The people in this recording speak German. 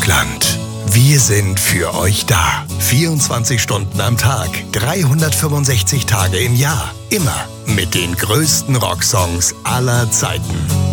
Rockland. Wir sind für euch da. 24 Stunden am Tag, 365 Tage im Jahr. Immer mit den größten Rocksongs aller Zeiten.